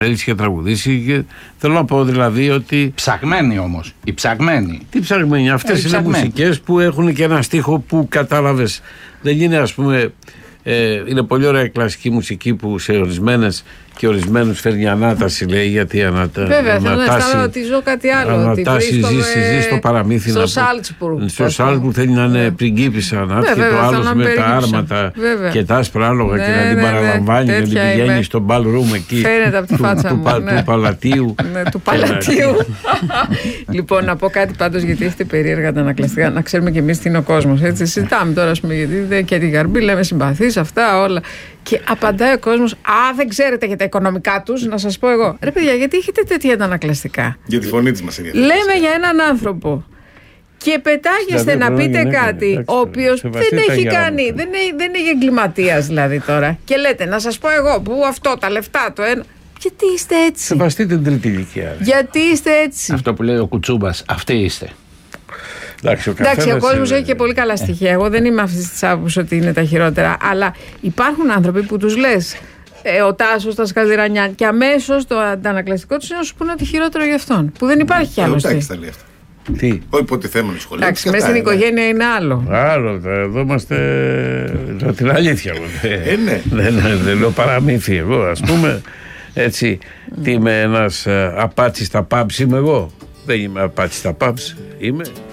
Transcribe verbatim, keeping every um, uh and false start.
είχε τραγουδήσει και θέλω να πω δηλαδή ότι. Ψαγμένοι όμως. Οι ψαγμένοι. Τι ψαγμένοι, αυτές ε, είναι μουσικές που έχουν και ένα στίχο που κατάλαβες. Δεν είναι, ας πούμε. Ε, είναι πολύ ωραία η κλασική μουσική που σε ορισμένες και ορισμένους φέρνει ανάταση, λέει, γιατί ανατάσει. Βέβαια, θέλω να αισθάνομαι ότι ζω κάτι άλλο. Ανατάσει, ζει, ζει στο παραμύθι. Στο Σάλτσμπουργκ. Στο Σάλτσμπουργκ θέλει να είναι πριγκίπισσα, να έρθει το άλλο με τα άρματα και τα άσπρα άλογα και να την παραλαμβάνει και να την πηγαίνει στο ballroom εκεί. Φαίνεται από τη φάτσα μου. Του Παλατίου. Του Παλατίου. Λοιπόν, να πω κάτι πάντως, γιατί έχετε περίεργα τα ανακλαστικά, να ξέρουμε κι εμείς τι είναι ο κόσμος. Έτσι, συζητάμε τώρα, α πούμε, γιατί και την Γαρμπή λέμε συμπαθείς, αυτά όλα. Και απαντάει ο κόσμος, α, δεν ξέρετε για τα οικονομικά τους, να σας πω εγώ. Ρε παιδιά, γιατί έχετε τέτοια αντανακλαστικά? Για τη φωνή της μας ενδιαφέρει. Λέμε για έναν άνθρωπο και πετάγεστε να πείτε κάτι, ο οποίος δεν έχει κάνει, δεν είναι εγκληματίας δηλαδή τώρα. Και λέτε, να σας πω εγώ, που αυτό, τα λεφτά, το ένα. Γιατί είστε έτσι? Σεβαστείτε την τρίτη ηλικία. Γιατί είστε έτσι? Αυτό που λέει ο Κουτσούμπας, αυτοί είστε. Εντάξει, ο, Εντάξει, ο κόσμος έχει και πολύ καλά στοιχεία. Εγώ δεν είμαι αυτή τη άποψη ότι είναι τα χειρότερα. Αλλά υπάρχουν άνθρωποι που τους λες ε, ο Τάσος, τα Σκαλδιρανιάν, και αμέσως το αντανακλαστικό τους είναι να σου πούνε ότι χειρότερο για αυτόν. Που δεν υπάρχει κι άλλο. Εντάξει, τα λέει αυτά. Τι? Όχι υποτιθέμενο σχολείο. Εντάξει, μέσα στην οικογένεια είναι άλλο. Άλλο. Εδώ είμαστε. Την αλήθεια. Ε, ναι. Δεν λέω παραμύθι εγώ, ας πούμε. Έτσι, τι είμαι ένας απάτσις στα pubs είμαι εγώ. Δεν είμαι απάτσις στα pubs. Είμαι